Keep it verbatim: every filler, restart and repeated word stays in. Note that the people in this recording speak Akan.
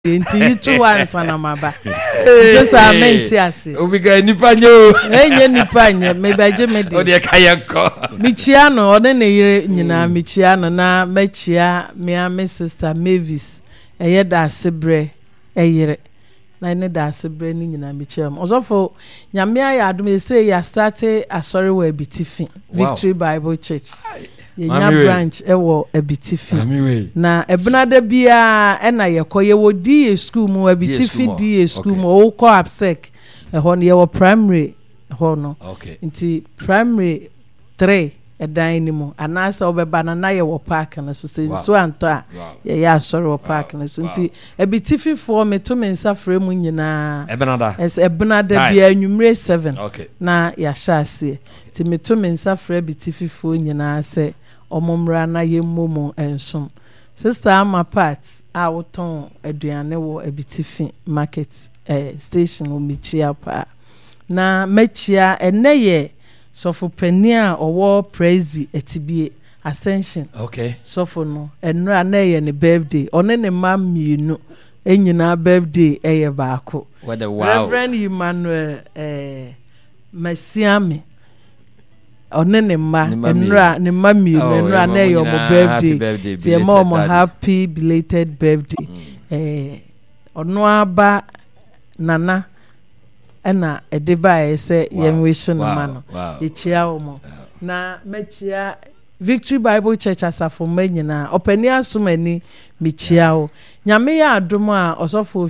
Enti you two once na maba. Just a menti ase. Obi ga nipa nyo. Enye nipa nye me baje me de. O de ka yanko. Michia no ode na yire nyina michia no na machia me me sister Mavis. Eye da sebre eyire. Na ne da sebre ni nyina michia. Osofo nyame aya adom e say ya start asori we Ebitifi Victory Bible Church. Yenya branch ewo Ebitifi na ebnada bia e na yekoye wo D A school mu Ebitifi D A school mu o ko absec e ho ne yewo primary ho no nti primary three e dan ni mu anasa obeba na na yewo park na so se so anto a ye ya sori wo park na so nti Ebitifi for me to me nsafre mu nyina ebnada es ebnada bia anwumre seven na ya shaase nti me to me nsafre Ebitifi for nyina se omomra na yemmomo ensom sister ama part a woton aduane wo Ebitifi market eh station o michia pa na machia eneye sofo pania owo praise etibie ascension okay sofo no enra na ye ne birthday one ne mam mienu enyina birthday eye baako what the wow Reverend Emmanuel eh Masiame one ne ma enra ne ma mi enra na your birthday ti mo mo happy belated birthday eh ono aba nana ena edeba ese yem wish no ma no echia omo na mechia Victory Bible Church asafo ma nyina opani asomani mechia o nyame ya adom a osofo